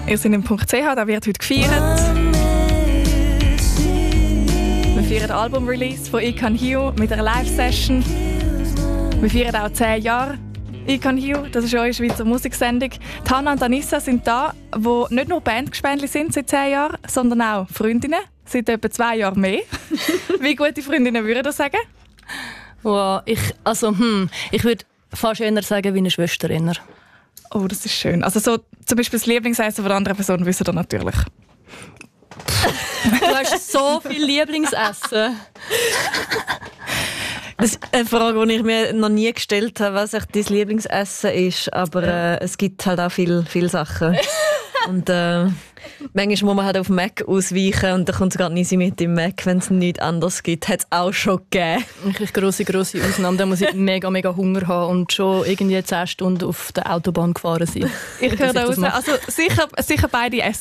Ihr seid im .ch, da wird heute gefeiert. Wir feiern den Album-Release von I Can Heal mit einer Live-Session. Wir feiern auch 10 Jahre I Can Heal, das ist eure Schweizer Musiksendung. Die Hannah und Anissa sind da, die nicht nur Bandgespendli sind seit 10 Jahren, sondern auch Freundinnen, seit etwa 2 Jahren mehr. Wie gute Freundinnen würden das sagen? Wow, ich würde fast eher sagen wie eine Schwester. Oh, das ist schön. Also so, zum Beispiel das Lieblingsessen von der anderen Person wissen ihr natürlich. Du hast so viel Lieblingsessen. Das ist eine Frage, die ich mir noch nie gestellt habe, was echt dein Lieblingsessen ist. Aber es gibt halt auch viele Sachen. Und manchmal muss man halt auf Mac ausweichen und dann kommt es gerade nicht mit im Mac, wenn es nichts anderes gibt. Hat es auch schon gegeben. Wirklich grosse Ausnahme. Da muss ich mega Hunger haben und schon irgendwie 10 Stunden auf der Autobahn gefahren sein. Ich höre da raus. Also sicher beide